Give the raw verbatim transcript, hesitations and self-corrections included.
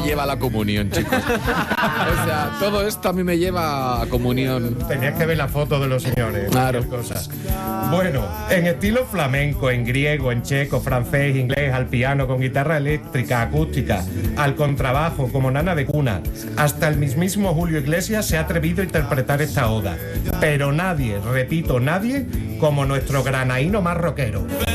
lleva a la comunión, chicos. O sea, todo esto a mí me lleva a comunión. Tenías que ver la foto de los señores. Claro. Cosas. Bueno, en estilo flamenco, en griego, en checo, francés, inglés, al piano, con guitarra eléctrica, acústica, al contrabajo, como nana de cuna. Hasta el mismísimo Julio Iglesias se ha atrevido a interpretar esta oda. Pero nadie, repito, nadie, como nuestro granaíno más rockero.